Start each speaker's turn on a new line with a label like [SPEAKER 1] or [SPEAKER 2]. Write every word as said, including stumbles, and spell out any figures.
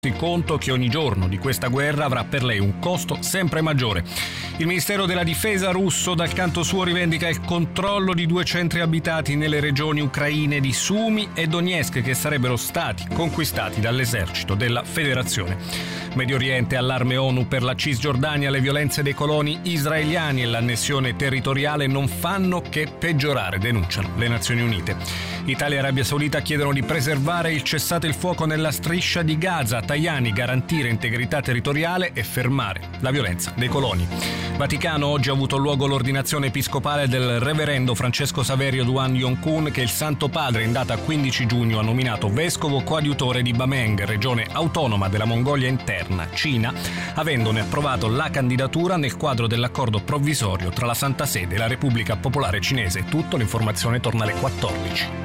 [SPEAKER 1] conto che ogni giorno di questa guerra avrà per lei un costo sempre maggiore. Il Ministero della Difesa russo dal canto suo rivendica il controllo di due centri abitati nelle regioni ucraine di Sumi e Donetsk che sarebbero stati conquistati dall'esercito della Federazione. Medio Oriente, allarme ONU per la Cisgiordania, le violenze dei coloni israeliani e l'annessione territoriale non fanno che peggiorare, denunciano le Nazioni Unite. Italia e Arabia Saudita chiedono di preservare il cessate il fuoco nella striscia di Gaza, Tajani garantire integrità territoriale e fermare la violenza dei coloni. Vaticano, oggi ha avuto luogo l'ordinazione episcopale del reverendo Francesco Saverio Duan Yong-kun che il Santo Padre in data quindici giugno ha nominato vescovo coadiutore di Bameng, regione autonoma della Mongolia interna, Cina, avendone approvato la candidatura nel quadro dell'accordo provvisorio tra la Santa Sede e la Repubblica Popolare Cinese. Tutto, l'informazione torna alle quattordici.